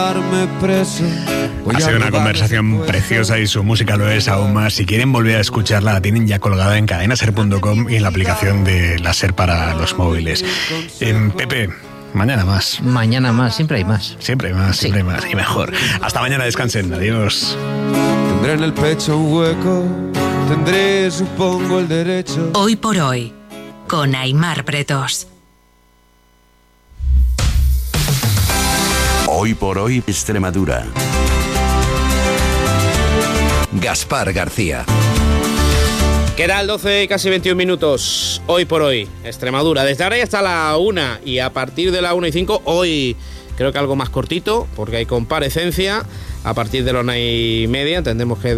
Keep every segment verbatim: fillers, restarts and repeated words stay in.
Ha sido una conversación preciosa y su música lo es aún más. Si quieren volver a escucharla, la tienen ya colgada en cadena ser punto com y en la aplicación de la SER para los móviles. Eh, Pepe, mañana más. Mañana más, siempre hay más. Siempre hay más, Sí. siempre hay más y mejor. Hasta mañana, descansen. Adiós. Tendré en el pecho un hueco, tendré, supongo, el derecho. Hoy por hoy, con Aimar Pretos. Hoy por hoy, Extremadura. Gaspar García. ¿Qué tal? doce y casi veintiún minutos. Hoy por hoy, Extremadura. Desde ahora ya hasta la una y a partir de la una y cinco, hoy creo que algo más cortito, porque hay comparecencia. A partir de la una y media, entendemos que es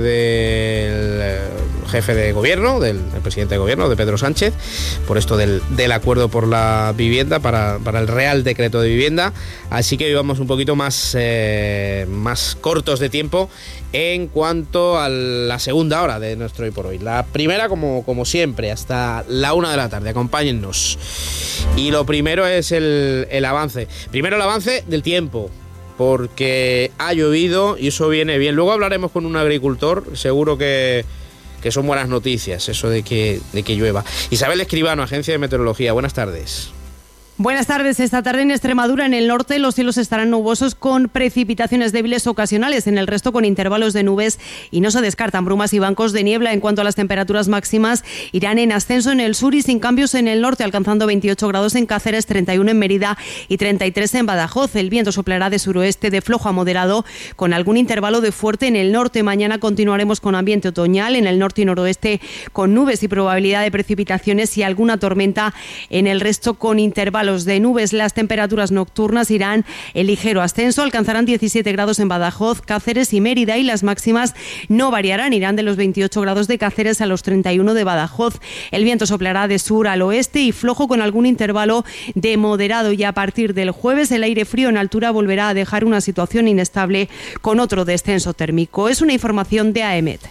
del jefe de gobierno, del, del presidente de gobierno, de Pedro Sánchez, por esto del, del acuerdo por la vivienda, para, para el Real Decreto de Vivienda. Así que vamos un poquito más, eh, más cortos de tiempo en cuanto a la segunda hora de nuestro Hoy por Hoy. La primera, como, como siempre, hasta la una de la tarde. Acompáñennos. Y lo primero es el, el avance. Primero el avance del tiempo, porque ha llovido y eso viene bien. Luego hablaremos con un agricultor, seguro que, que son buenas noticias eso de que, de que llueva. Isabel Escribano, Agencia de Meteorología, buenas tardes. Buenas tardes. Esta tarde en Extremadura, en el norte, los cielos estarán nubosos con precipitaciones débiles ocasionales. En el resto, con intervalos de nubes y no se descartan brumas y bancos de niebla. En cuanto a las temperaturas máximas, irán en ascenso en el sur y sin cambios en el norte, alcanzando veintiocho grados en Cáceres, treinta y uno en Mérida y treinta y tres en Badajoz. El viento soplará de suroeste de flojo a moderado, con algún intervalo de fuerte en el norte. Mañana continuaremos con ambiente otoñal en el norte y noroeste, con nubes y probabilidad de precipitaciones y alguna tormenta. En el resto, con intervalos de nubes. Las temperaturas nocturnas irán en ligero ascenso, alcanzarán diecisiete grados en Badajoz, Cáceres y Mérida, y las máximas no variarán, irán de los veintiocho grados de Cáceres a los treinta y uno de Badajoz. El viento soplará de sur al oeste y flojo, con algún intervalo de moderado, y a partir del jueves el aire frío en altura volverá a dejar una situación inestable con otro descenso térmico. Es una información de A E M E T.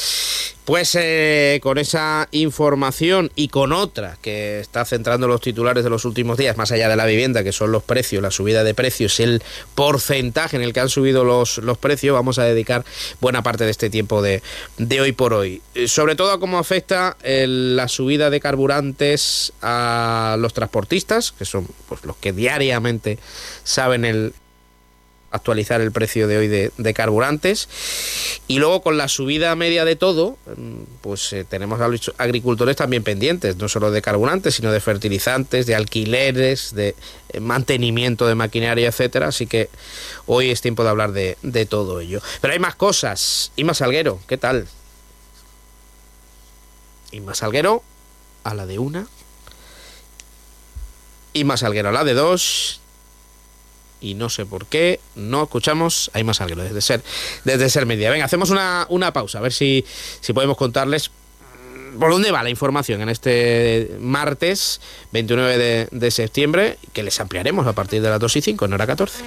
Pues eh, con esa información y con otra que está centrando los titulares de los últimos días, más allá de la vivienda, que son los precios, la subida de precios, el porcentaje en el que han subido los, los precios, vamos a dedicar buena parte de este tiempo de, de Hoy por Hoy. Eh, sobre todo a cómo afecta el, la subida de carburantes a los transportistas, que son pues los que diariamente saben el actualizar el precio de hoy de, de carburantes. Y luego, con la subida media de todo, pues eh, tenemos a los agricultores también pendientes, no solo de carburantes, sino de fertilizantes, de alquileres, de eh, mantenimiento de maquinaria, etcétera. Así que hoy es tiempo de hablar de, de todo ello. Pero hay más cosas. Inma Salguero, ¿qué tal? Inma Salguero a la de una, Inma Salguero a la de dos, y no sé por qué no escuchamos a Inma Salguero desde Ser, desde Ser Media. Venga, hacemos una, una pausa, a ver si, si podemos contarles por dónde va la información en este martes veintinueve de, de septiembre, que les ampliaremos a partir de las dos y cinco en hora catorce.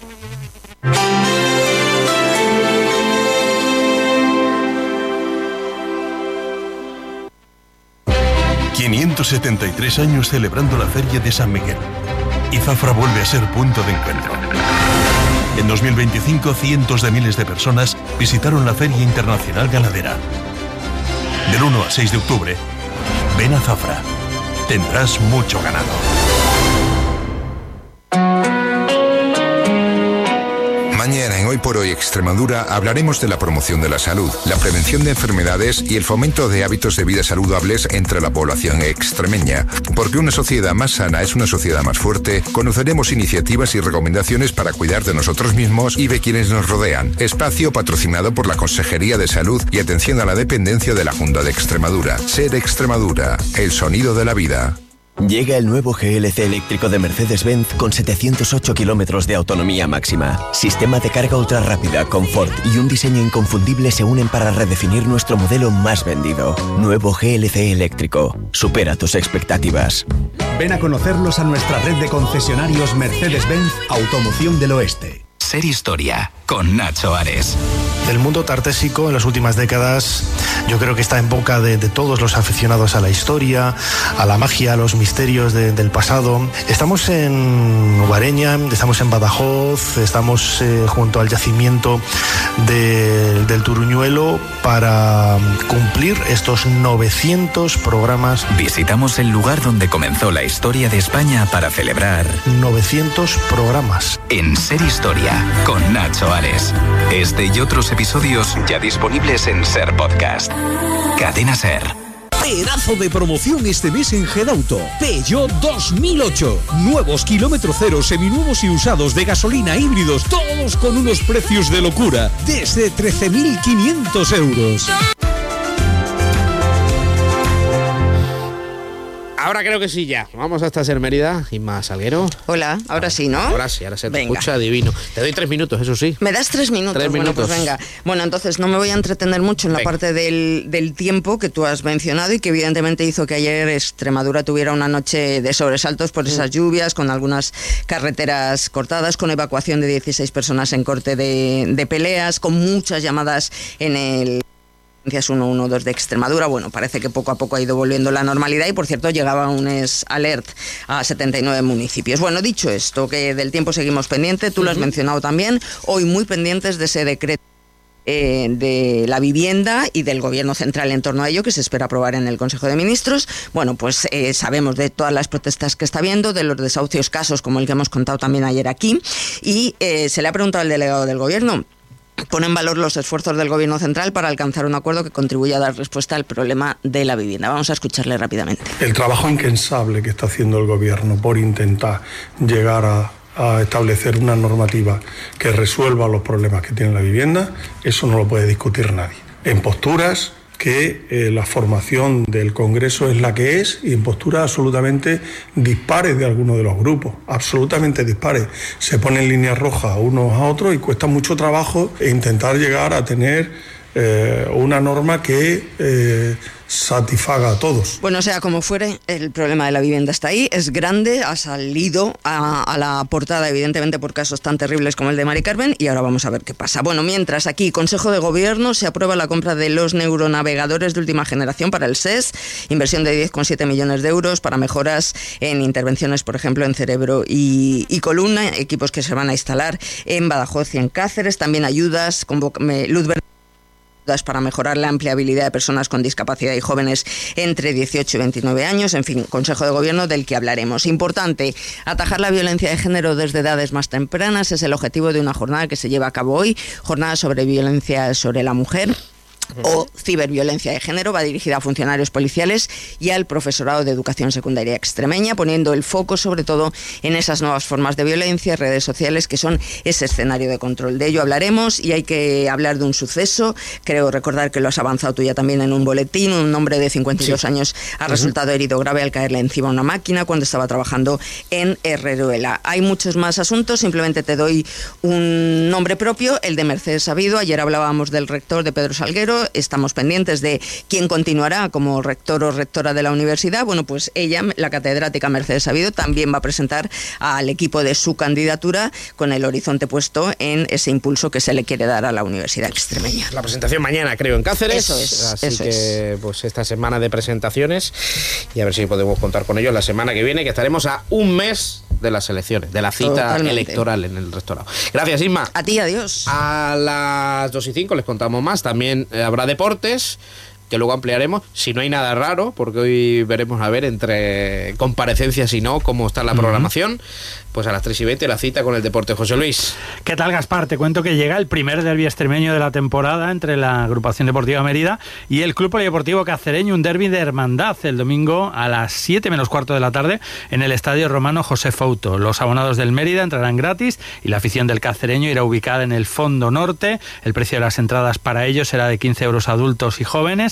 quinientos setenta y tres años celebrando la Feria de San Miguel. Y Zafra vuelve a ser punto de encuentro. En dos mil veinticinco, cientos de miles de personas visitaron la Feria Internacional Ganadera. Del uno al seis de octubre, ven a Zafra. Tendrás mucho ganado. Mañana en Hoy por Hoy Extremadura hablaremos de la promoción de la salud, la prevención de enfermedades y el fomento de hábitos de vida saludables entre la población extremeña. Porque una sociedad más sana es una sociedad más fuerte, conoceremos iniciativas y recomendaciones para cuidar de nosotros mismos y de quienes nos rodean. Espacio patrocinado por la Consejería de Salud y Atención a la Dependencia de la Junta de Extremadura. Ser Extremadura, el sonido de la vida. Llega el nuevo G L C eléctrico de Mercedes-Benz con setecientos ocho kilómetros de autonomía máxima. Sistema de carga ultra rápida, confort y un diseño inconfundible se unen para redefinir nuestro modelo más vendido. Nuevo G L C eléctrico. Supera tus expectativas. Ven a conocerlos a nuestra red de concesionarios Mercedes-Benz Automoción del Oeste. Ser Historia con Nacho Ares. El mundo tartésico en las últimas décadas yo creo que está en boca de, de todos los aficionados a la historia, a la magia, a los misterios de, del pasado. Estamos en Guareña, estamos en Badajoz, estamos eh, junto al yacimiento de, del Turuñuelo para cumplir estos novecientos programas. Visitamos el lugar donde comenzó la historia de España para celebrar novecientos programas. En Ser Historia, con Nacho Ares. Este y otros episodios ya disponibles en Ser Podcast. Cadena Ser. Pedazo de promoción este mes en Gedauto. Peugeot dos mil ocho. Nuevos kilómetro cero, seminuevos y usados de gasolina, híbridos, todos con unos precios de locura. Desde trece mil quinientos euros. Ahora creo que sí ya. Vamos hasta Ser Mérida. Inma Salguero. Hola, ahora sí, ¿no? Ahora sí, ahora se te Venga. escucha divino. Te doy tres minutos, eso sí. ¿Me das tres minutos? Tres bueno, minutos. pues venga. Bueno, entonces no me voy a entretener mucho en la Venga. parte del, del tiempo que tú has mencionado y que evidentemente hizo que ayer Extremadura tuviera una noche de sobresaltos por esas lluvias, con algunas carreteras cortadas, con evacuación de dieciséis personas en corte de, de peleas, con muchas llamadas en el uno uno dos de Extremadura. Bueno, parece que poco a poco ha ido volviendo la normalidad y, por cierto, llegaba un es alert a setenta y nueve municipios. Bueno, dicho esto, que del tiempo seguimos pendiente, tú lo has mencionado también, hoy muy pendientes de ese decreto eh, de la vivienda y del Gobierno central en torno a ello, que se espera aprobar en el Consejo de Ministros. Bueno, pues eh, sabemos de todas las protestas que está habiendo, de los desahucios, casos como el que hemos contado también ayer aquí, y eh, se le ha preguntado al delegado del Gobierno. Pone en valor los esfuerzos del Gobierno central para alcanzar un acuerdo que contribuya a dar respuesta al problema de la vivienda. Vamos a escucharle rápidamente. El trabajo incansable que está haciendo el Gobierno por intentar llegar a, a establecer una normativa que resuelva los problemas que tiene la vivienda, eso no lo puede discutir nadie. En posturas que eh, la formación del Congreso es la que es y en posturas absolutamente dispares de algunos de los grupos, absolutamente dispares. Se ponen líneas rojas unos a otros y cuesta mucho trabajo intentar llegar a tener eh, una norma que eh, satisfaga a todos. Bueno, sea como fuere, el problema de la vivienda está ahí, es grande, ha salido a, a la portada evidentemente por casos tan terribles como el de Mari Carmen y ahora vamos a ver qué pasa. Bueno, mientras aquí, Consejo de Gobierno, se aprueba la compra de los neuronavegadores de última generación para el S E S, inversión de diez coma siete millones de euros para mejoras en intervenciones, por ejemplo, en cerebro y, y columna, equipos que se van a instalar en Badajoz y en Cáceres, también ayudas, convoca, me, Luz Verde, para mejorar la empleabilidad de personas con discapacidad y jóvenes entre dieciocho y veintinueve años. En fin, Consejo de Gobierno del que hablaremos. Importante, atajar la violencia de género desde edades más tempranas es el objetivo de una jornada que se lleva a cabo hoy, jornada sobre violencia sobre la mujer o ciberviolencia de género. Va dirigida a funcionarios policiales y al profesorado de educación secundaria extremeña, poniendo el foco sobre todo en esas nuevas formas de violencia, redes sociales, que son ese escenario de control. De ello hablaremos y hay que hablar de un suceso. Creo recordar que lo has avanzado tú ya también en un boletín. Un hombre de cincuenta y dos sí. años ha resultado uh-huh. herido grave al caerle encima una máquina cuando estaba trabajando en Herreruela. Hay muchos más asuntos, simplemente te doy un nombre propio, el de Mercedes Sabido. Ayer hablábamos del rector, de Pedro Salguero. Estamos pendientes de quién continuará como rector o rectora de la universidad. Bueno, pues ella, la catedrática Mercedes Sabido, también va a presentar al equipo de su candidatura con el horizonte puesto en ese impulso que se le quiere dar a la universidad extremeña. La presentación mañana, creo, en Cáceres. Eso es. Así eso que, es. pues esta semana de presentaciones y a ver si podemos contar con ellos la semana que viene, que estaremos a un mes de las elecciones, de la cita Totalmente. electoral en el rectorado. Gracias, Isma. A ti, adiós. A las dos y cinco les contamos más. También eh, habrá deportes, que luego ampliaremos, si no hay nada raro, porque hoy veremos a ver entre comparecencias y no cómo está la programación. Uh-huh. Pues a las tres y veinte la cita con el deporte. José Luis. ¿Qué tal, Gaspar? Te cuento que llega el primer derbi extremeño de la temporada entre la Agrupación Deportiva Mérida y el Club Polideportivo Cacereño, un derbi de hermandad el domingo a las siete menos cuarto de la tarde en el Estadio Romano José Fouto. Los abonados del Mérida entrarán gratis y la afición del Cacereño irá ubicada en el fondo norte. El precio de las entradas para ellos será de quince euros adultos y jóvenes,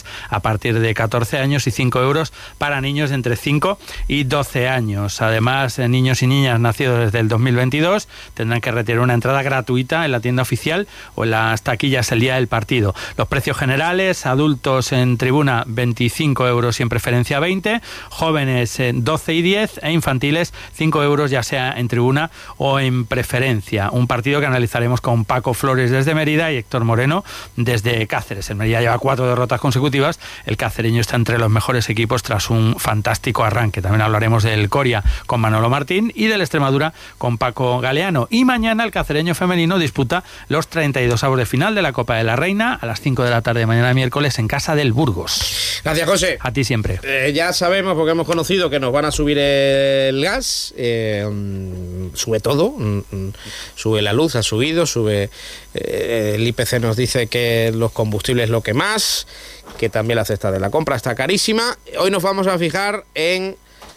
a partir de catorce años y cinco euros para niños de entre cinco y doce años. Además, niños y niñas nacidos desde el dos mil veintidós tendrán que retirar una entrada gratuita en la tienda oficial o en las taquillas el día del partido. Los precios generales: adultos en tribuna veinticinco euros y en preferencia veinte, jóvenes doce y diez e infantiles cinco euros ya sea en tribuna o en preferencia. Un partido que analizaremos con Paco Flores desde Mérida y Héctor Moreno desde Cáceres. El Mérida lleva cuatro derrotas consecutivas, el cacereño está entre los mejores equipos tras un fantástico arranque. También hablaremos del Coria con Manolo Martín y del Extremadura con Paco Galeano. Y mañana el cacereño femenino disputa los treinta y dos avos de final de la Copa de la Reina a las cinco de la tarde de mañana miércoles en casa del Burgos. Gracias, José. A ti siempre. Eh, ya sabemos, porque hemos conocido, que nos van a subir el gas. Eh, sube todo. Sube la luz, ha subido. Sube eh, el I P C nos dice que los combustibles es lo que más, que también la cesta de la compra está carísima. Hoy nos vamos a fijar en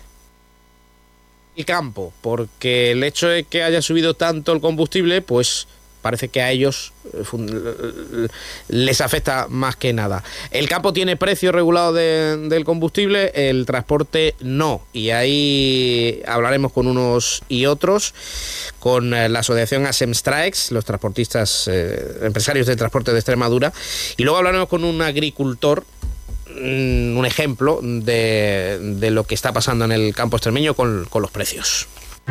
el campo, porque el hecho de que haya subido tanto el combustible, pues parece que a ellos les afecta más que nada. El campo tiene precio regulado de, del combustible, el transporte no, y ahí hablaremos con unos y otros, con la asociación Asemstraex, los transportistas, eh, empresarios de transporte de Extremadura, y luego hablaremos con un agricultor, un ejemplo de, de lo que está pasando en el campo extremeño con, con los precios.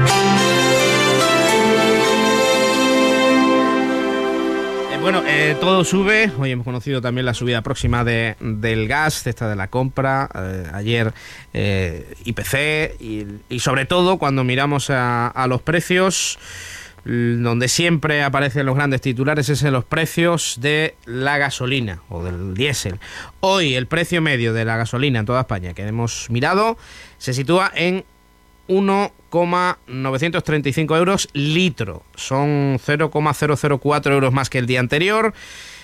Bueno, eh, todo sube. Hoy hemos conocido también la subida próxima de, del gas, cesta de la compra. Eh, ayer eh, I P C y, y sobre todo cuando miramos a, a los precios, donde siempre aparecen los grandes titulares es en los precios de la gasolina o del diésel. Hoy el precio medio de la gasolina en toda España que hemos mirado se sitúa en uno coma novecientos treinta y cinco euros litro. Son cero coma cero cero cuatro euros más que el día anterior.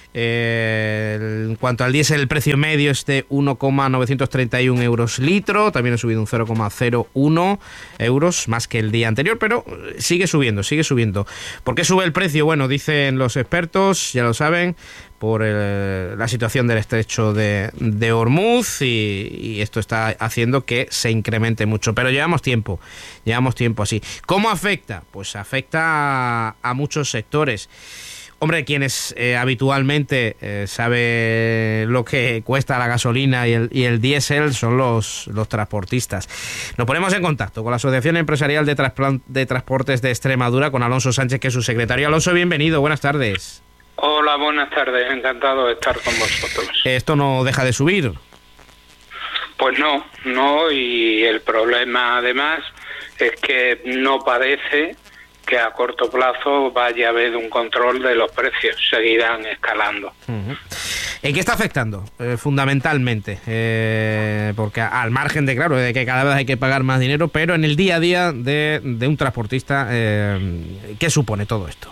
Eh, en cuanto al diésel, el precio medio es de uno coma novecientos treinta y uno euros litro. También ha subido un cero coma cero uno euros más que el día anterior, pero sigue subiendo, sigue subiendo. ¿Por qué sube el precio? Bueno, dicen los expertos, ya lo saben, por el, la situación del estrecho de, de Hormuz y, y esto está haciendo que se incremente mucho. Pero llevamos tiempo, llevamos tiempo así. ¿Cómo afecta? Pues afecta a, a muchos sectores. Hombre, quienes eh, habitualmente eh, sabe lo que cuesta la gasolina y el, y el diésel son los, los transportistas. Nos ponemos en contacto con la Asociación Empresarial de, Transplan- de Transportes de Extremadura, con Alonso Sánchez, que es su secretario. Alonso, bienvenido, buenas tardes. Hola, buenas tardes, encantado de estar con vosotros. ¿Esto no deja de subir? Pues no, no, y el problema además es que no parece que a corto plazo vaya a haber un control de los precios, seguirán escalando. Uh-huh. ¿En qué está afectando eh, fundamentalmente? Eh, porque al margen de, claro, de que cada vez hay que pagar más dinero, pero en el día a día de, de un transportista, eh, ¿qué supone todo esto?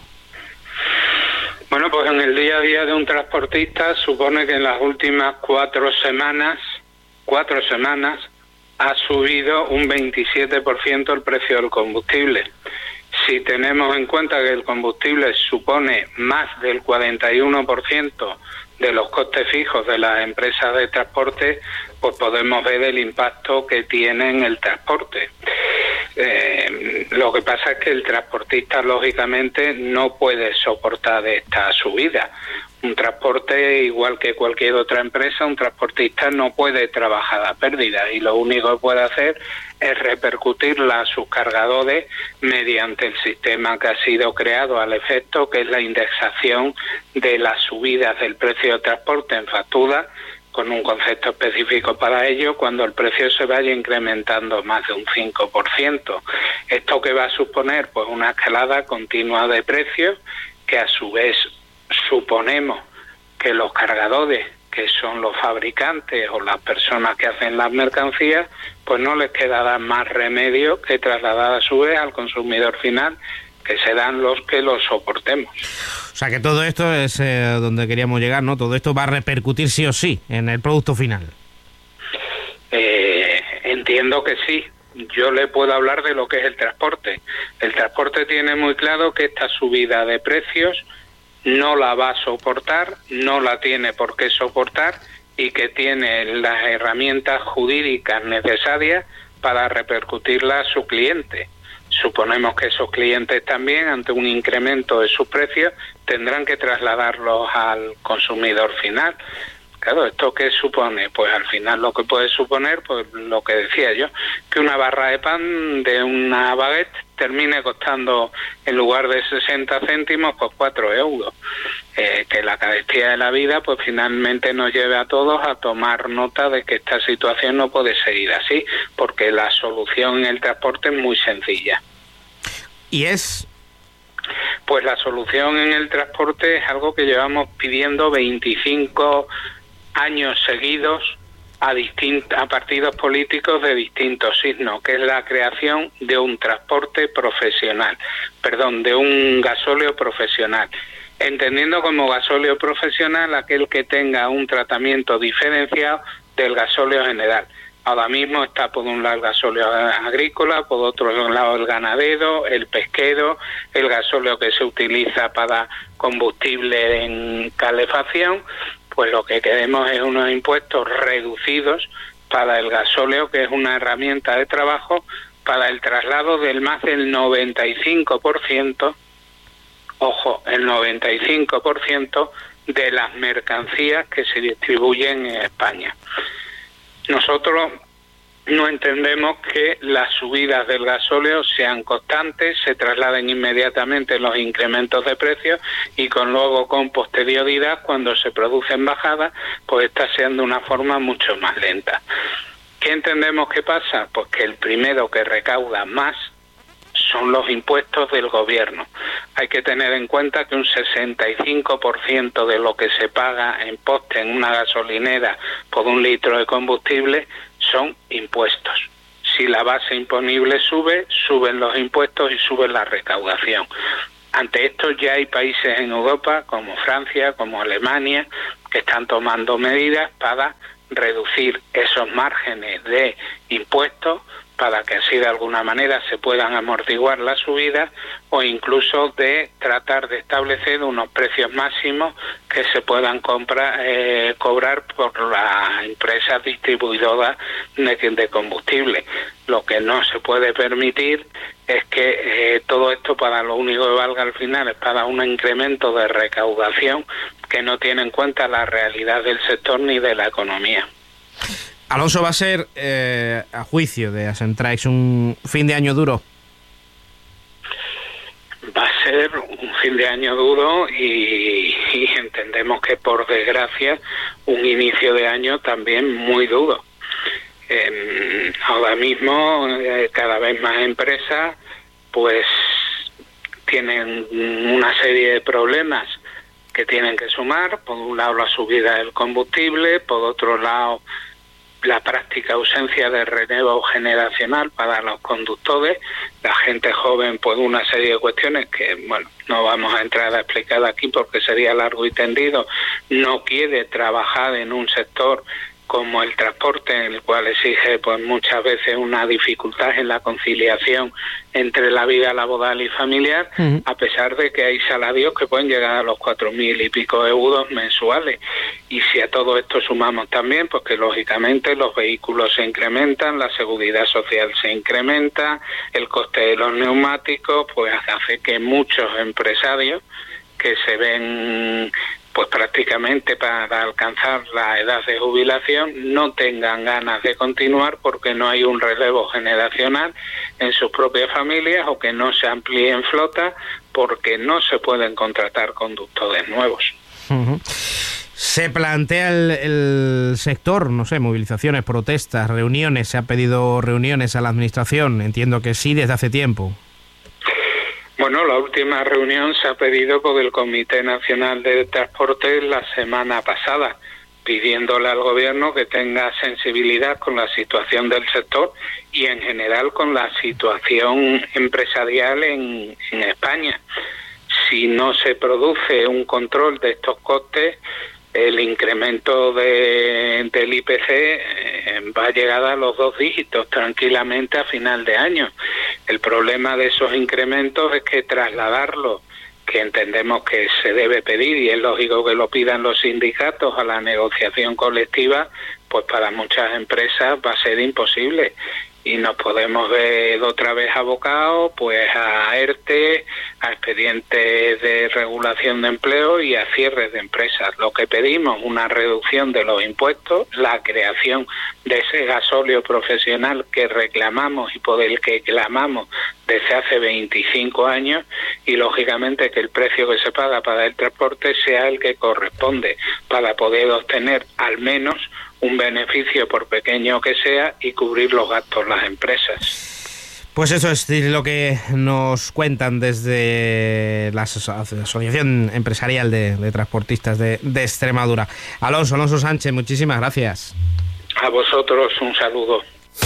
Bueno, pues en el día a día de un transportista supone que en las últimas cuatro semanas, cuatro semanas, ha subido un veintisiete por ciento el precio del combustible. Si tenemos en cuenta que el combustible supone más del cuarenta y uno por ciento de los costes fijos de las empresas de transporte, pues podemos ver el impacto que tiene en el transporte. Eh, lo que pasa es que el transportista, lógicamente, no puede soportar esta subida. Un transporte, igual que cualquier otra empresa, un transportista no puede trabajar a pérdida y lo único que puede hacer es repercutirla a sus cargadores mediante el sistema que ha sido creado al efecto, que es la indexación de las subidas del precio de transporte en factura, con un concepto específico para ello, cuando el precio se vaya incrementando más de un cinco por ciento. ¿Esto qué va a suponer? Pues una escalada continua de precios, que a su vez suponemos que los cargadores, que son los fabricantes o las personas que hacen las mercancías, pues no les quedará más remedio que trasladar a su vez al consumidor final, que serán los que lo soportemos. O sea que todo esto es eh, donde queríamos llegar, ¿no? Todo esto va a repercutir sí o sí en el producto final. Eh, entiendo que sí. Yo le puedo hablar de lo que es el transporte. El transporte tiene muy claro que esta subida de precios no la va a soportar, no la tiene por qué soportar, y que tiene las herramientas jurídicas necesarias para repercutirla a su cliente. Suponemos que esos clientes también, ante un incremento de sus precios, tendrán que trasladarlos al consumidor final. Claro, ¿esto qué supone? Pues al final lo que puede suponer, pues lo que decía yo, que una barra de pan de una baguette termine costando, en lugar de sesenta céntimos, pues cuatro euros. Eh, que la carestía de la vida, pues finalmente nos lleve a todos a tomar nota de que esta situación no puede seguir así, porque la solución en el transporte es muy sencilla. ¿Y es? Pues la solución en el transporte es algo que llevamos pidiendo veinticinco años seguidos a, distint- a partidos políticos de distintos signos, que es la creación de un transporte profesional, perdón, de un gasóleo profesional, entendiendo como gasóleo profesional aquel que tenga un tratamiento diferenciado del gasóleo general. Ahora mismo está por un lado el gasóleo agrícola, por otro lado el ganadero, el pesquero, el gasóleo que se utiliza para combustible en calefacción. Pues lo que queremos es unos impuestos reducidos para el gasóleo, que es una herramienta de trabajo para el traslado del más del noventa y cinco por ciento, ojo, el noventa y cinco por ciento de las mercancías que se distribuyen en España. Nosotros no entendemos que las subidas del gasóleo sean constantes, se trasladen inmediatamente los incrementos de precios y con luego con posterioridad, cuando se producen bajadas, pues está siendo una forma mucho más lenta. ¿Qué entendemos que pasa? Pues que el primero que recauda más son los impuestos del gobierno. Hay que tener en cuenta que un sesenta y cinco por ciento de lo que se paga en poste en una gasolinera por un litro de combustible son impuestos. Si la base imponible sube, suben los impuestos y sube la recaudación. Ante esto ya hay países en Europa, como Francia, como Alemania, que están tomando medidas para reducir esos márgenes de impuestos, para que así de alguna manera se puedan amortiguar las subidas, o incluso de tratar de establecer unos precios máximos que se puedan comprar, eh, cobrar por las empresas distribuidoras de, de combustible. Lo que no se puede permitir es que eh, todo esto para lo único que valga al final es para un incremento de recaudación que no tiene en cuenta la realidad del sector ni de la economía. Alonso, ¿va a ser, eh, a juicio de Asentraix, un fin de año duro? Va a ser un fin de año duro y, y entendemos que, por desgracia, un inicio de año también muy duro. Eh, ahora mismo, eh, cada vez más empresas pues tienen una serie de problemas que tienen que sumar. Por un lado, la subida del combustible, por otro lado, la práctica ausencia de relevo generacional para los conductores, la gente joven, pues una serie de cuestiones que, bueno, no vamos a entrar a explicar aquí porque sería largo y tendido, no quiere trabajar en un sector como el transporte, en el cual exige pues muchas veces una dificultad en la conciliación entre la vida laboral y familiar, uh-huh. a pesar de que hay salarios que pueden llegar a los cuatro mil y pico euros mensuales. Y si a todo esto sumamos también, pues que lógicamente los vehículos se incrementan, la seguridad social se incrementa, el coste de los neumáticos, pues hace que muchos empresarios que se ven pues prácticamente para alcanzar la edad de jubilación no tengan ganas de continuar porque no hay un relevo generacional en sus propias familias, o que no se amplíen flotas porque no se pueden contratar conductores nuevos. Uh-huh. Se plantea el, el sector, no sé, movilizaciones, protestas, reuniones, se ha pedido reuniones a la administración, entiendo que sí, desde hace tiempo. Bueno, la última reunión se ha pedido por el Comité Nacional de Transporte la semana pasada, pidiéndole al gobierno que tenga sensibilidad con la situación del sector y en general con la situación empresarial en, en España. Si no se produce un control de estos costes, el incremento de, del I P C eh, va a llegar a los dos dígitos tranquilamente a final de año. El problema de esos incrementos es que trasladarlos que entendemos que se debe pedir, y es lógico que lo pidan los sindicatos a la negociación colectiva, pues para muchas empresas va a ser imposible. Y nos podemos ver otra vez abocados pues a ERTE, a expedientes de regulación de empleo y a cierres de empresas. Lo que pedimos, una reducción de los impuestos, la creación de ese gasóleo profesional que reclamamos y por el que clamamos desde hace veinticinco años, y lógicamente que el precio que se paga para el transporte sea el que corresponde para poder obtener al menos un beneficio, por pequeño que sea, y cubrir los gastos las empresas. Pues eso es lo que nos cuentan desde la Asociación Empresarial de, de Transportistas de, de Extremadura. Alonso, Alonso Sánchez, muchísimas gracias. A vosotros un saludo.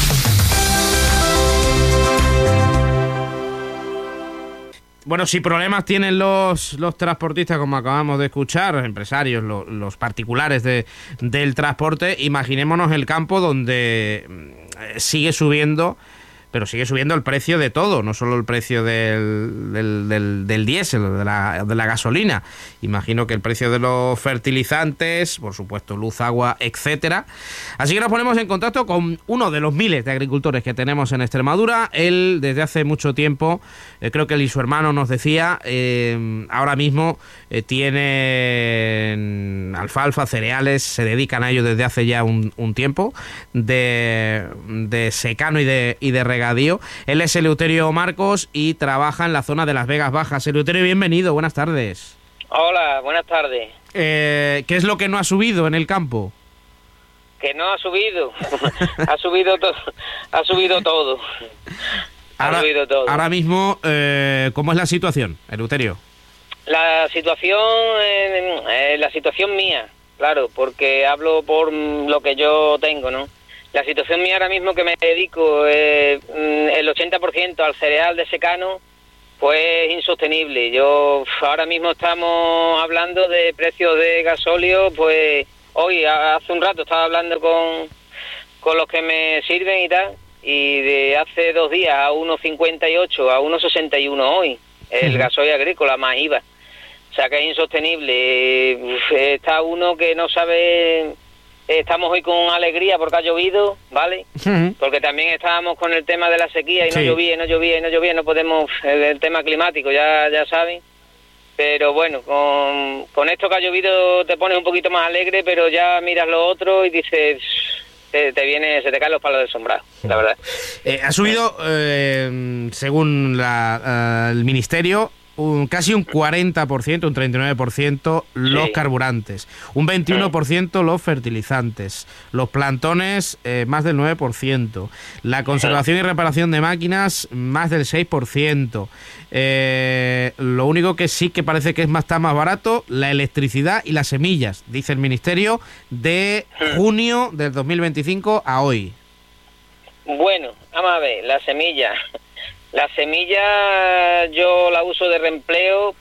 Bueno, si problemas tienen los, los transportistas, como acabamos de escuchar, los empresarios, los, los particulares de, del transporte, imaginémonos el campo donde sigue subiendo, pero sigue subiendo el precio de todo, no solo el precio del, del, del, del diésel, de la, de la gasolina. Imagino que el precio de los fertilizantes, por supuesto luz, agua, etcétera. Así que nos ponemos en contacto con uno de los miles de agricultores que tenemos en Extremadura. Él desde hace mucho tiempo, eh, creo que él y su hermano nos decía, eh, ahora mismo eh, tienen alfalfa, cereales, se dedican a ello desde hace ya un, un tiempo, de, de secano y de, y de regadío. Él es Eleuterio Marcos y trabaja en la zona de Las Vegas Bajas. Eleuterio, bienvenido, buenas tardes. Hola, buenas tardes. Eh, ¿Qué es lo que no ha subido en el campo? Que no ha subido, ha subido todo, ha subido todo. Ha ahora, subido todo. Ahora mismo, eh, ¿cómo es la situación, Eleuterio? La situación, eh, eh, la situación mía, claro, porque hablo por lo que yo tengo, ¿no? La situación mía ahora mismo, que me dedico eh, el ochenta por ciento al cereal de secano, pues es insostenible. Yo ahora mismo estamos hablando de precios de gasóleo, pues hoy, hace un rato estaba hablando con, con los que me sirven y tal, y de hace dos días a uno cincuenta y ocho, a uno sesenta y uno hoy, el gasoil agrícola más I V A. O sea que es insostenible. Está uno que no sabe... Estamos hoy con alegría porque ha llovido, ¿vale? Uh-huh. Porque también estábamos con el tema de la sequía y sí. no llovía, y no llovía, y no llovía, no podemos... El, el tema climático, ya ya saben. Pero bueno, con, con esto que ha llovido te pones un poquito más alegre, pero ya miras lo otro y dices... Te, te viene, se te caen los palos del sombrado, la verdad. Eh, ha subido, eh, según la, uh, el Ministerio... Un, casi un cuarenta por ciento, un treinta y nueve por ciento los sí. carburantes, un veintiuno por ciento los fertilizantes, los plantones eh, más del nueve por ciento, la conservación y reparación de máquinas más del seis por ciento. Eh, lo único que sí que parece que es más, está más barato, la electricidad y las semillas, dice el Ministerio, de junio del dos mil veinticinco a hoy. Bueno, vamos a ver, la semilla... La semilla yo la uso de reempleo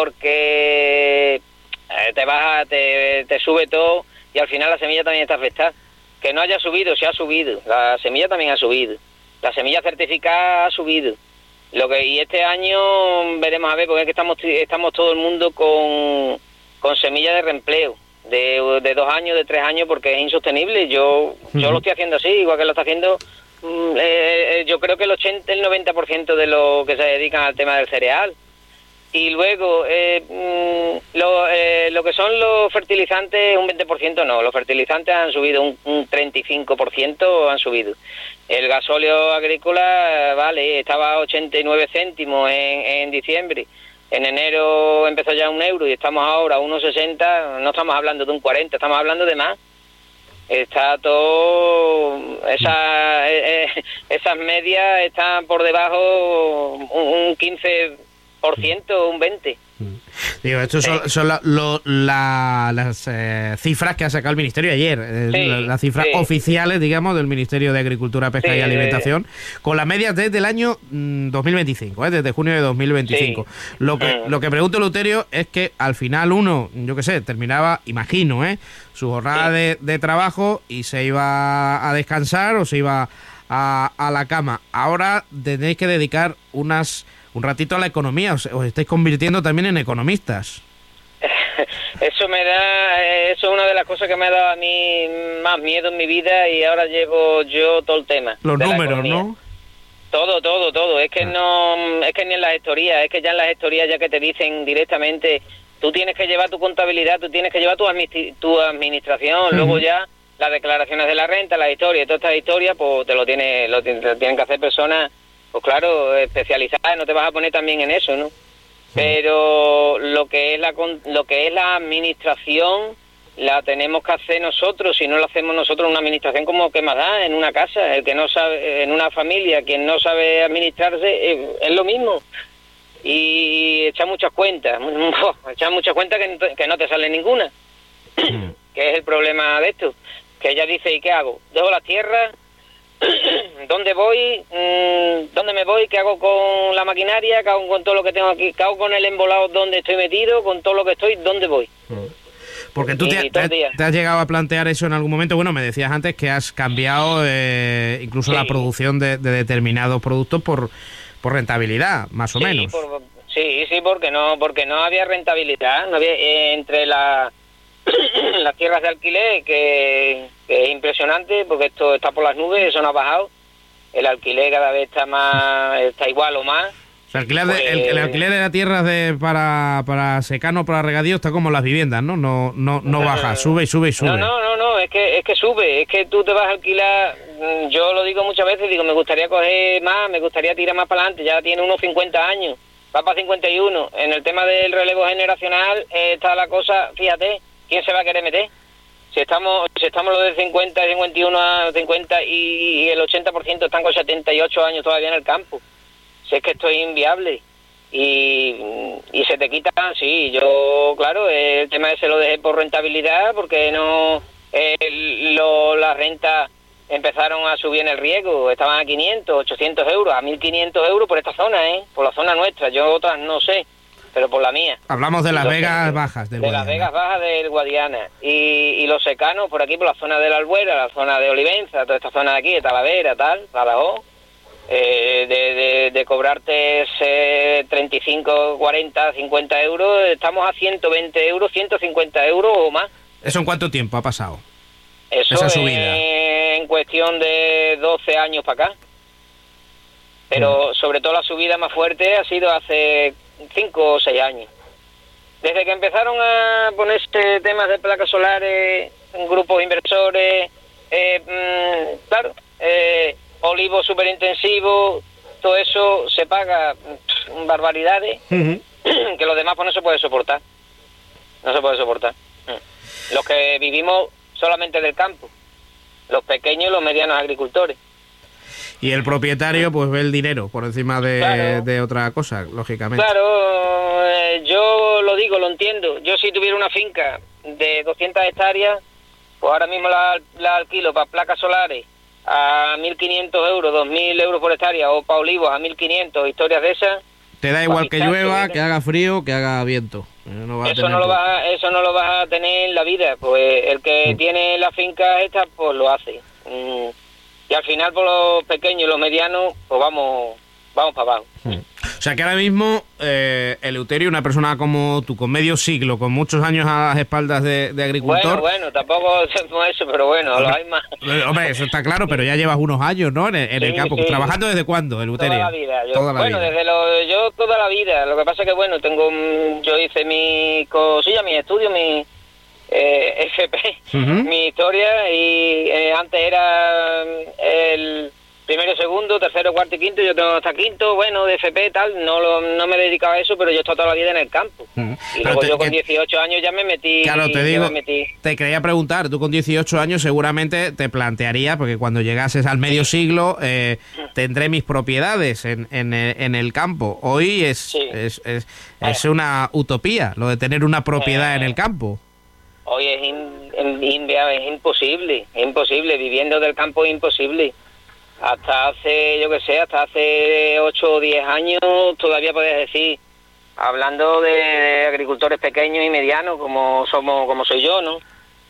porque te baja, te, te sube todo y al final la semilla también está afectada. Que no haya subido, se ha subido. La semilla también ha subido. La semilla certificada ha subido. Lo que y este año veremos a ver, porque es que estamos estamos todo el mundo con, con semilla de reempleo de, de dos años, de tres años, porque es insostenible. Yo uh-huh. yo lo estoy haciendo así, igual que lo está haciendo. Eh, yo creo que el ochenta, el noventa por ciento de los que se dedican al tema del cereal. Y luego eh, lo, eh, lo que son los fertilizantes, un veinte por ciento no, los fertilizantes han subido un, un treinta y cinco por ciento, han subido. El gasóleo agrícola, vale, estaba a ochenta y nueve céntimos en, en diciembre, en enero empezó ya a un euro y estamos ahora a uno sesenta, no estamos hablando de un cuarenta, estamos hablando de más. Está todo, esa, eh, esas medias están por debajo un, un quince por ciento, un veinte por ciento. Digo, estos son, son la, lo, la, las eh, cifras que ha sacado el Ministerio ayer, eh, sí, las la cifras sí. oficiales, digamos, del Ministerio de Agricultura, Pesca sí, y Alimentación, eh, con las medias desde el año mm, dos mil veinticinco, eh, desde junio de dos mil veinticinco. Sí. Lo que mm. lo que pregunto, Eleuterio, es que al final uno, yo qué sé, terminaba, imagino, eh, su jornada sí. de, de trabajo y se iba a descansar o se iba a, a la cama. Ahora tenéis que dedicar unas un ratito a la economía, os, os estáis convirtiendo también en economistas. Eso me da, eso es una de las cosas que me ha dado a mí más miedo en mi vida y ahora llevo yo todo el tema. Los números, ¿no? Todo, todo, todo. Es que ah. no, es que ni en las gestorías, es que ya en las gestorías ya que te dicen directamente, tú tienes que llevar tu contabilidad, tú tienes que llevar tu, administ- tu administración, uh-huh. luego ya las declaraciones de la renta, la historia, todas estas historias, pues te lo tiene, lo, te lo tienen que hacer personas, pues claro, especializadas, no te vas a poner también en eso, ¿no? Pero lo que es la lo que es la administración la tenemos que hacer nosotros. Si no lo hacemos nosotros, una administración como que más da en una casa, el que no sabe, en una familia, quien no sabe administrarse es, es lo mismo. Y echar muchas cuentas, echar muchas cuentas que, no- que no te sale ninguna, que es el problema de esto. Que ella dice, ¿y qué hago? Dejo la tierra. ¿Dónde voy? ¿Dónde me voy? ¿Qué hago con la maquinaria? ¿Qué hago con todo lo que tengo aquí? ¿Qué hago con el embolado donde estoy metido? ¿Con todo lo que estoy? ¿Dónde voy? Porque tú te, te, te has llegado a plantear eso en algún momento. Bueno, me decías antes que has cambiado eh, incluso sí. la producción de, de determinados productos por, por rentabilidad, más o sí, menos. Por, sí, sí, porque no porque no había rentabilidad. No había, eh, entre la, las tierras de alquiler, que, que es impresionante, porque esto está por las nubes, eso no ha bajado. El alquiler cada vez está más está igual o más. O sea, alquiler de, pues, el, el alquiler de las tierras de, para, para secano, para regadío, está como las viviendas, ¿no? No no no baja, sube y sube y sube. No, no, no, no, es que es que sube, es que tú te vas a alquilar, yo lo digo muchas veces, digo, me gustaría coger más, me gustaría tirar más para adelante, ya tiene unos cincuenta años, va para cincuenta y uno. En el tema del relevo generacional eh, está la cosa, fíjate, ¿quién se va a querer meter? Si estamos si estamos los de cincuenta, cincuenta y uno a cincuenta y, y el ochenta por ciento están con setenta y ocho años todavía en el campo. Si es que esto es inviable y, y se te quita, sí, yo, claro, el tema ese lo dejé por rentabilidad porque no, el, lo, las rentas empezaron a subir en el riego, estaban a quinientos, ochocientos euros, a mil quinientos euros por esta zona, ¿eh? Por la zona nuestra, yo otras no sé, pero por la mía. Hablamos de y las Vegas que, Bajas del De Guadiana. las Vegas Bajas del Guadiana y, y los secanos por aquí, por la zona de la Albuera, la zona de Olivenza, toda esta zona de aquí, de Talavera, tal, Badajoz. Eh, de, de, de cobrarte ese treinta y cinco, cuarenta, cincuenta euros, estamos a ciento veinte euros, ciento cincuenta euros o más. ¿Eso en cuánto tiempo ha pasado? Eso esa subida. En, en cuestión de doce años para acá. Pero mm. sobre todo la subida más fuerte ha sido hace cinco o seis años. Desde que empezaron a ponerse temas de placas solares, grupos inversores, eh, mmm, claro, eh, olivos súper intensivos, todo eso se paga pff, barbaridades, uh-huh. que los demás pues no se puede soportar. No se puede soportar. Los que vivimos solamente del campo, los pequeños y los medianos agricultores. Y el propietario pues ve el dinero por encima de, claro. de otra cosa, lógicamente. Claro, eh, yo lo digo, lo entiendo. Yo si tuviera una finca de doscientas hectáreas, pues ahora mismo la, la alquilo para placas solares a mil quinientos euros, dos mil euros por hectárea, o para olivos a mil quinientos, historias de esas. Te da igual que llueva, que haga frío, que haga viento. No vas eso, no lo vas a, eso no lo vas a tener en la vida. Pues el que mm. tiene la finca esta, pues lo hace. Mm. Y al final, por los pequeños y los medianos, pues vamos vamos para abajo. Mm. O sea que ahora mismo, eh, Eleuterio, una persona como tú, con medio siglo, con muchos años a las espaldas de, de agricultor... Bueno, bueno, tampoco es eso, pero bueno, hombre, lo hay más. Hombre, eso está claro, pero ya llevas unos años, ¿no? En, en sí, el campo. Sí. ¿Trabajando desde cuándo, Eleuterio? Toda la vida. Yo, toda la bueno, vida. desde lo, yo toda la vida. Lo que pasa es que, bueno, tengo yo hice mi cosilla, mi estudio, mi eh, F P, uh-huh. mi historia, y eh, antes era el... primero, segundo, tercero, cuarto y quinto, yo tengo hasta quinto, bueno, de F P tal, no lo, no me dedicaba a eso, pero yo he estado toda la vida en el campo. Mm. Y pero luego te, yo con que, dieciocho años ya me metí... Claro, te digo, me metí. Te quería preguntar, tú con dieciocho años seguramente te plantearías, porque cuando llegases al medio siglo, eh, tendré mis propiedades en, en, en el campo. Hoy es, sí. es, es, es una utopía, lo de tener una propiedad eh. en el campo. Hoy es, in, in, es imposible, es imposible, viviendo del campo es imposible. Hasta hace, yo que sé, hasta hace ocho o diez años todavía podías decir, hablando de agricultores pequeños y medianos, como somos, como soy yo, ¿no?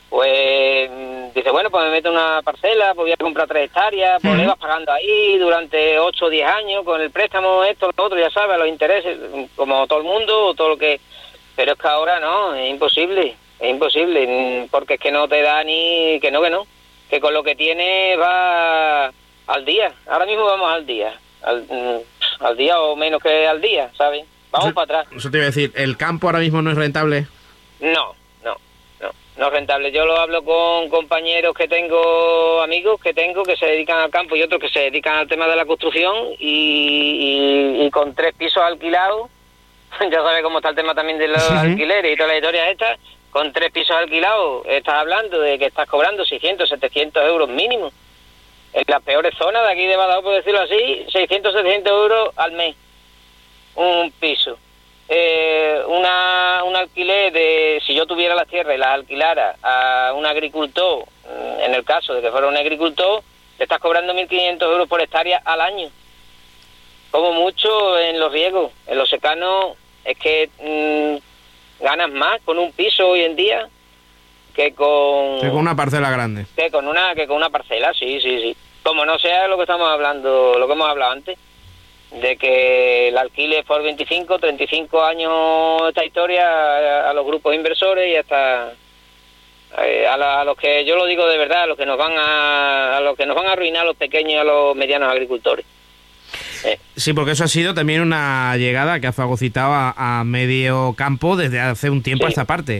pues dice, bueno, pues me meto una parcela, pues voy a comprar tres hectáreas, pues uh-huh. le vas pagando ahí durante ocho o diez años con el préstamo, esto, lo otro, ya sabes, los intereses, como todo el mundo, todo lo que... Pero es que ahora no, es imposible, es imposible, porque es que no te da ni... que no, que no, que con lo que tienes va al día, ahora mismo vamos al día, al, al día o menos que al día, ¿sabes? Vamos eso, para atrás. Eso te iba a decir, ¿el campo ahora mismo no es rentable? No, no, no, no es rentable. Yo lo hablo con compañeros que tengo, amigos que tengo que se dedican al campo y otros que se dedican al tema de la construcción y, y, y con tres pisos alquilados, ya sabes cómo está el tema también de los sí. alquileres y toda la historia esta, con tres pisos alquilados estás hablando de que estás cobrando seiscientos, setecientos euros mínimo. En las peores zonas de aquí de Badajoz, por decirlo así, seiscientos, setecientos euros al mes. Un piso. Eh, una un alquiler de, si yo tuviera las tierras y las alquilara a un agricultor, en el caso de que fuera un agricultor, le estás cobrando mil quinientos euros por hectárea al año. Como mucho en los riegos. En los secanos es que mmm, ganas más con un piso hoy en día que con... Que con una parcela grande. Que con una, que con una parcela, sí, sí, sí. Como no sea lo que estamos hablando, lo que hemos hablado antes, de que el alquiler por veinticinco, treinta y cinco años esta historia a, a los grupos inversores y hasta eh, a, la, a los que yo lo digo de verdad, a los que nos van a, a los que nos van a arruinar a los pequeños y a los medianos agricultores. Eh. Sí, porque eso ha sido también una llegada que ha fagocitado a, a medio campo desde hace un tiempo sí. a esta parte.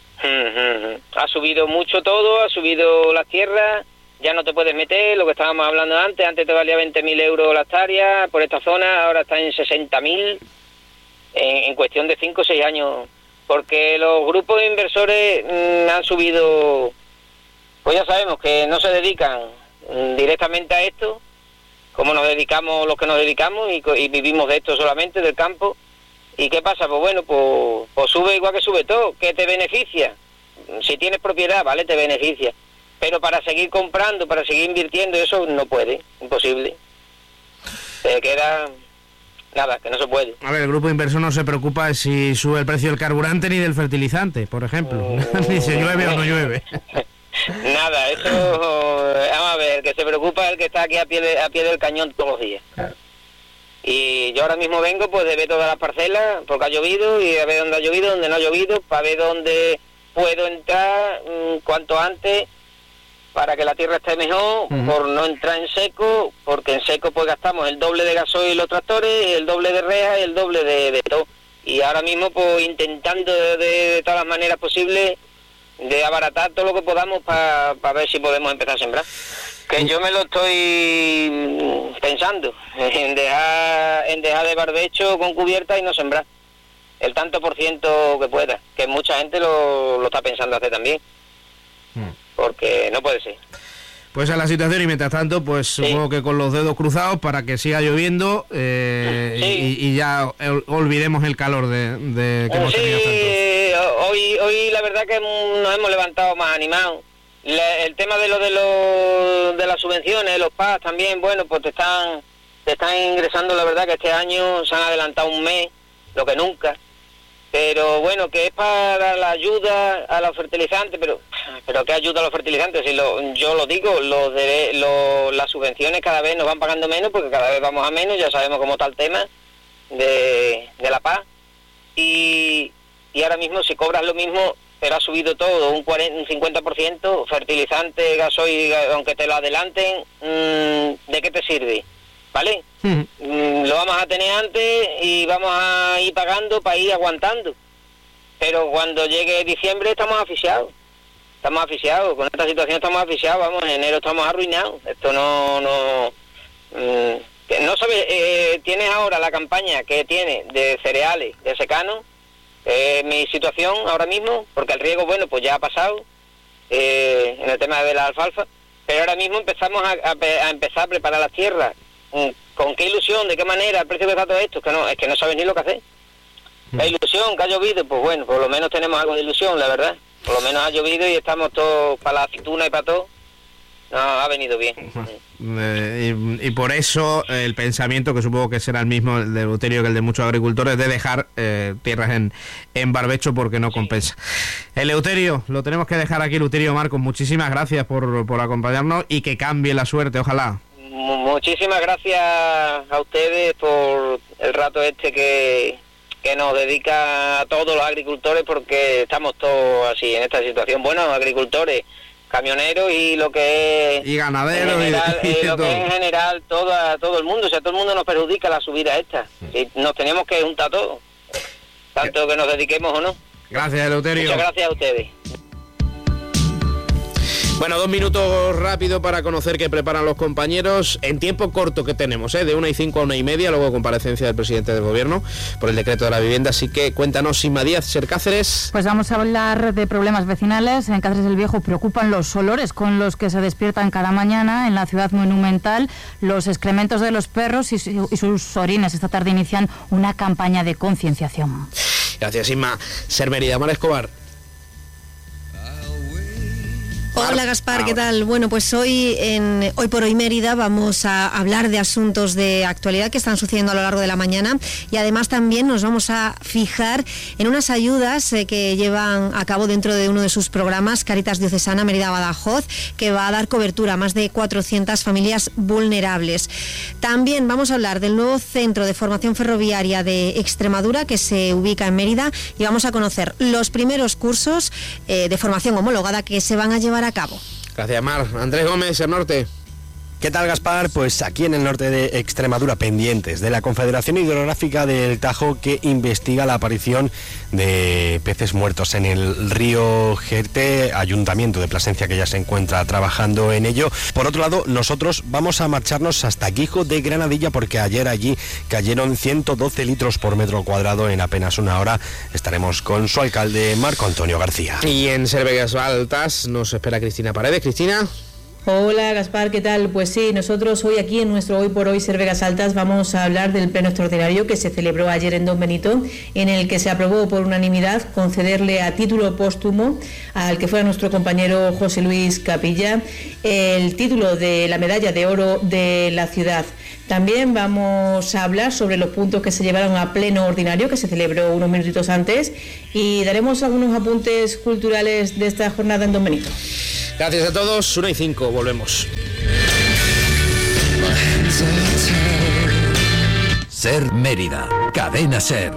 Ha subido mucho todo, ha subido las tierras. Ya no te puedes meter, lo que estábamos hablando antes, antes te valía veinte mil euros la hectárea por esta zona, ahora está en sesenta mil en, en cuestión de cinco o seis años, porque los grupos de inversores mmm, han subido, pues ya sabemos que no se dedican mmm, directamente a esto, como nos dedicamos los que nos dedicamos y, y vivimos de esto solamente, del campo. ¿Y qué pasa? Pues bueno, pues, pues sube igual que sube todo, ¿qué te beneficia? Si tienes propiedad, vale, te beneficia. Pero para seguir comprando, para seguir invirtiendo, eso no puede, imposible. Se queda... Nada, que no se puede. A ver, el grupo inversor no se preocupa de si sube el precio del carburante ni del fertilizante, por ejemplo. Mm, ni si llueve o no llueve. Nada, eso... Vamos a ver, el que se preocupa es el que está aquí a pie, de, a pie del cañón todos los días. Claro. Y yo ahora mismo vengo pues de ver todas las parcelas, porque ha llovido, y a ver dónde ha llovido, dónde no ha llovido, para ver dónde puedo entrar mmm, cuanto antes, para que la tierra esté mejor, uh-huh. por no entrar en seco, porque en seco pues gastamos el doble de gasoil los tractores, el doble de reja y el doble de, de todo. Y ahora mismo pues intentando de, de, de todas las maneras posibles de abaratar todo lo que podamos para pa ver si podemos empezar a sembrar. Que yo me lo estoy pensando, en dejar, en dejar de barbecho con cubierta y no sembrar. El tanto por ciento que pueda, que mucha gente lo, lo está pensando hacer también. Porque no puede ser. Pues a la situación y mientras tanto, pues sí. supongo que con los dedos cruzados para que siga lloviendo eh, sí. y, y ya olvidemos el calor de, de que hemos sí, tenido tanto. Hoy, hoy la verdad que nos hemos levantado más animados. La, el tema de lo de los de las subvenciones, los P A S también, bueno, pues te están te están ingresando, la verdad que este año se han adelantado un mes, lo que nunca. Pero bueno, que es para la ayuda a los fertilizantes, pero pero ¿qué ayuda a los fertilizantes? Si lo, yo lo digo, los de, lo, las subvenciones cada vez nos van pagando menos, porque cada vez vamos a menos, ya sabemos cómo está el tema de, de la P A. Y, y ahora mismo si cobras lo mismo, pero ha subido todo, un, cuarenta, un cincuenta por ciento, fertilizante, gasoil, aunque te lo adelanten, mmm, ¿de qué te sirve? ¿Vale? Uh-huh. Mm, lo vamos a tener antes y vamos a ir pagando para ir aguantando. Pero cuando llegue diciembre estamos asfixiados. Estamos asfixiados. Con esta situación estamos asfixiados. Vamos, en enero estamos arruinados. Esto no... No, mm, no sabes, eh, tienes ahora la campaña que tiene de cereales, de secano. Eh, mi situación ahora mismo, porque el riego, bueno, pues ya ha pasado eh, en el tema de la alfalfa. Pero ahora mismo empezamos a, a, a empezar a preparar las tierras. ¿Con qué ilusión? ¿De qué manera? ¿El precio que está todo esto? Es que no, es que no sabes ni lo que hacer. La ilusión que ha llovido, pues bueno, por lo menos tenemos algo de ilusión, la verdad. Por lo menos ha llovido y estamos todos para la aceituna y para todo. No, ha venido bien. Eh, y, y por eso eh, el pensamiento, que supongo que será el mismo el de Eleuterio que el de muchos agricultores, de dejar eh, tierras en, en barbecho porque no compensa. Eleuterio, lo tenemos que dejar aquí. Eleuterio Marcos, muchísimas gracias por, por acompañarnos y que cambie la suerte, ojalá. Muchísimas gracias a ustedes por el rato este que, que nos dedica a todos los agricultores, porque estamos todos así en esta situación. Bueno, agricultores, camioneros y lo que es y ganaderos en general, y, y eh, lo todo. que es en general todo, todo el mundo, o sea, todo el mundo nos perjudica la subida esta. Y nos tenemos que juntar todos, tanto que nos dediquemos o no. Gracias, Eleuterio. Muchas gracias a ustedes. Bueno, dos minutos rápido para conocer qué preparan los compañeros en tiempo corto que tenemos, ¿eh? De una y cinco a una y media, luego comparecencia del presidente del gobierno por el decreto de la vivienda, así que cuéntanos, Inma Díaz, Ser Cáceres. Pues vamos a hablar de problemas vecinales. En Cáceres el Viejo preocupan los olores con los que se despiertan cada mañana en la ciudad monumental, los excrementos de los perros y, su, y sus orines. Esta tarde inician una campaña de concienciación. Gracias, Inma. Ser Mérida, Mar Escobar. Hola Gaspar, ¿qué tal? Bueno, pues hoy en Hoy por Hoy Mérida vamos a hablar de asuntos de actualidad que están sucediendo a lo largo de la mañana, y además también nos vamos a fijar en unas ayudas eh, que llevan a cabo dentro de uno de sus programas Cáritas Diocesana Mérida-Badajoz, que va a dar cobertura a más de cuatrocientas familias vulnerables. También vamos a hablar del nuevo Centro de Formación Ferroviaria de Extremadura, que se ubica en Mérida, y vamos a conocer los primeros cursos eh, de formación homologada que se van a llevar a cabo. Gracias, Mar. Andrés Gómez, El Norte. ¿Qué tal, Gaspar? Pues aquí en el norte de Extremadura, pendientes de la Confederación Hidrográfica del Tajo, que investiga la aparición de peces muertos en el río Jerte, Ayuntamiento de Plasencia que ya se encuentra trabajando en ello. Por otro lado, nosotros vamos a marcharnos hasta Quijo de Granadilla, porque ayer allí cayeron ciento doce litros por metro cuadrado en apenas una hora. Estaremos con su alcalde, Marco Antonio García. Y en Cervegas Altas nos espera Cristina Paredes. Cristina. Hola Gaspar, ¿qué tal? Pues sí, nosotros hoy aquí en nuestro Hoy por Hoy Ser Vegas Altas vamos a hablar del pleno extraordinario que se celebró ayer en Don Benito, en el que se aprobó por unanimidad concederle a título póstumo al que fuera nuestro compañero José Luis Capilla el título de la medalla de oro de la ciudad. También vamos a hablar sobre los puntos que se llevaron a pleno ordinario, que se celebró unos minutitos antes, y daremos algunos apuntes culturales de esta jornada en Don Benito. Gracias a todos, una y cinco, volvemos. Ser Mérida, Cadena Ser.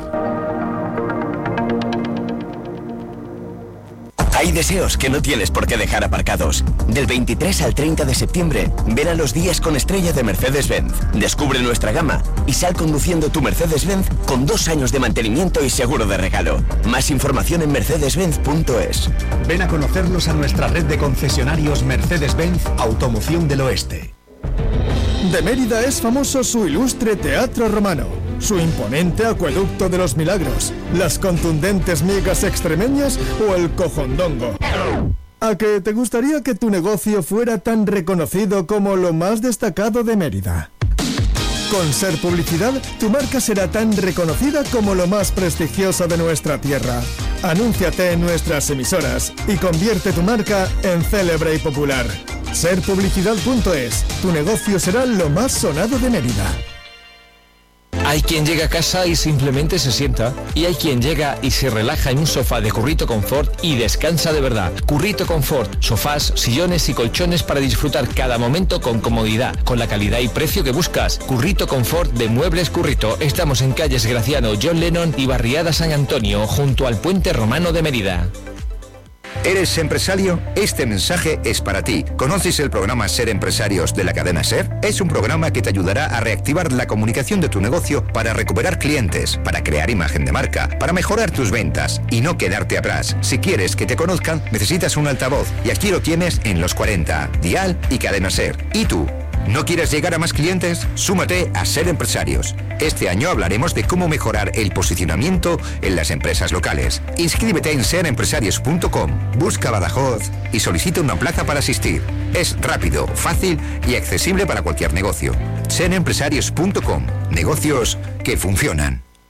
Hay deseos que no tienes por qué dejar aparcados. Del veintitrés al treinta de septiembre, ven a los días con estrella de Mercedes-Benz. Descubre nuestra gama y sal conduciendo tu Mercedes-Benz con dos años de mantenimiento y seguro de regalo. Más información en mercedes benz punto es. Ven a conocernos a nuestra red de concesionarios Mercedes-Benz Automoción del Oeste. De Mérida es famoso su ilustre teatro romano, su imponente acueducto de los milagros, las contundentes migas extremeñas o el cojondongo. ¿A que te gustaría que tu negocio fuera tan reconocido como lo más destacado de Mérida? Con Ser Publicidad, tu marca será tan reconocida como lo más prestigioso de nuestra tierra. Anúnciate en nuestras emisoras y convierte tu marca en célebre y popular. ser publicidad punto es. Tu negocio será lo más sonado de Mérida. Hay quien llega a casa y simplemente se sienta. Y hay quien llega y se relaja en un sofá de Currito Confort y descansa de verdad. Currito Confort, sofás, sillones y colchones para disfrutar cada momento con comodidad, con la calidad y precio que buscas. Currito Confort de Muebles Currito. Estamos en calles Graciano, John Lennon y Barriada San Antonio, junto al Puente Romano de Mérida. ¿Eres empresario? Este mensaje es para ti. ¿Conoces el programa Ser Empresarios de la cadena Ser? Es un programa que te ayudará a reactivar la comunicación de tu negocio para recuperar clientes, para crear imagen de marca, para mejorar tus ventas y no quedarte atrás. Si quieres que te conozcan, necesitas un altavoz y aquí lo tienes en Los cuarenta, Dial y Cadena Ser. ¿Y tú? ¿No quieres llegar a más clientes? Súmate a Ser Empresarios. Este año hablaremos de cómo mejorar el posicionamiento en las empresas locales. Inscríbete en ser empresarios punto com, busca Badajoz y solicita una plaza para asistir. Es rápido, fácil y accesible para cualquier negocio. ser empresarios punto com, negocios que funcionan.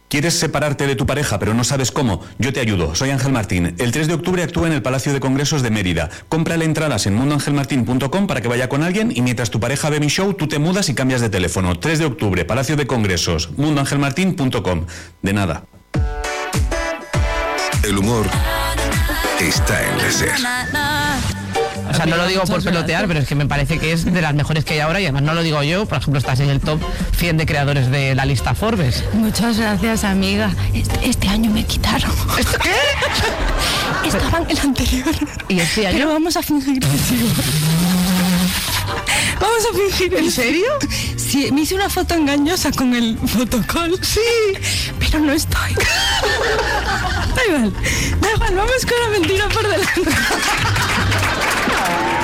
¿Quieres separarte de tu pareja pero no sabes cómo? Yo te ayudo, soy Ángel Martín. El tres de octubre actúa en el Palacio de Congresos de Mérida. Cómprale entradas en mundo ángel martín punto com para que vaya con alguien y mientras tu pareja ve mi show, tú te mudas y cambias de teléfono. tres de octubre, Palacio de Congresos, mundo ángel martín punto com. De nada. El humor está en la SER. O sea, no lo digo por pelotear, pero es que me parece que es de las mejores que hay ahora y además no lo digo yo, por ejemplo, estás en el top cien de creadores de la lista Forbes. Muchas gracias, amiga. Este, este año me quitaron. ¿Esto qué? Estaba en el anterior. ¿Y este año? Pero vamos a fingir que sí. Vamos a fingir. ¿En serio? Sí, me hice una foto engañosa con el fotocall. Sí, pero no estoy. Da igual, da igual, vamos con la mentira por delante.